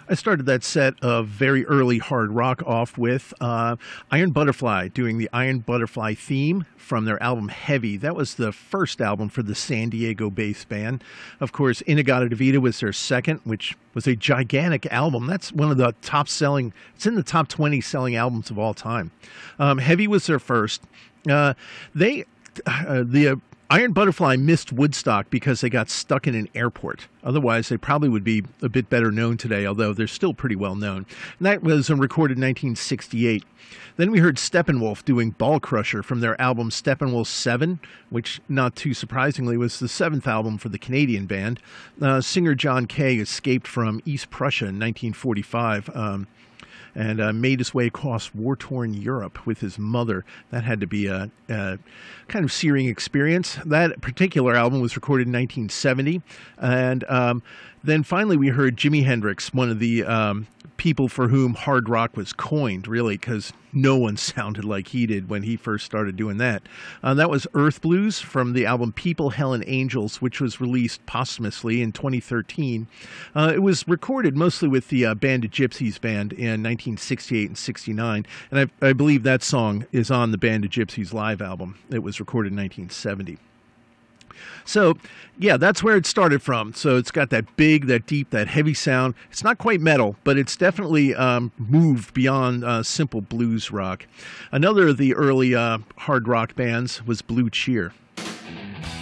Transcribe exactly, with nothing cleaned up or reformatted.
I started that set of very early hard rock off with uh, Iron Butterfly doing the Iron Butterfly theme from their album Heavy. That was the first album for the San Diego-based band. Of course, In-A-Gadda-Da-Vida was their second, which was a gigantic album. That's one of the top selling, it's in the top twenty selling albums of all time. Um, Heavy was their first. Uh, they, uh, the uh, Iron Butterfly missed Woodstock because they got stuck in an airport. Otherwise, they probably would be a bit better known today, although they're still pretty well known. And that was uh, recorded in nineteen sixty-eight. Then we heard Steppenwolf doing Ball Crusher from their album Steppenwolf seven, which, not too surprisingly, was the seventh album for the Canadian band. Uh, singer John Kay escaped from East Prussia in nineteen forty-five. Um, and uh, made his way across war-torn Europe with his mother. That had to be a, a kind of searing experience. That particular album was recorded in nineteen seventy. And um, then finally we heard Jimi Hendrix, one of the um, people for whom hard rock was coined, really, because no one sounded like he did when he first started doing that. Uh, that was Earth Blues from the album People, Hell, and Angels, which was released posthumously in twenty thirteen. Uh, it was recorded mostly with the uh, Band of Gypsies band in nineteen sixty-eight and sixty-nine, and I, I believe that song is on the Band of Gypsies live album. It was recorded in nineteen seventy. So, yeah, that's where it started from. So it's got that big, that deep, that heavy sound. It's not quite metal, but it's definitely um, moved beyond uh, simple blues rock. Another of the early uh, hard rock bands was Blue Cheer.